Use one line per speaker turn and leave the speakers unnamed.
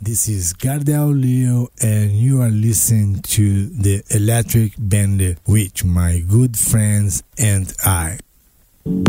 This is Gardel Leo, and you are listening to the Electric Band with my good friends and I.